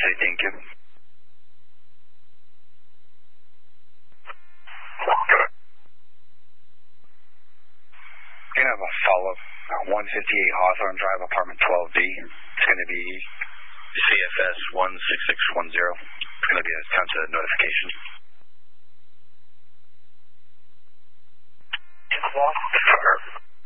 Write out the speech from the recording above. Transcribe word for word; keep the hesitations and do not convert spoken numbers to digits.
say thank you. You have a follow-up. one fifty-eight Hawthorne Drive, apartment twelve B. It's going to be C F S one six six one zero. It's going to be a attempt to notification. It's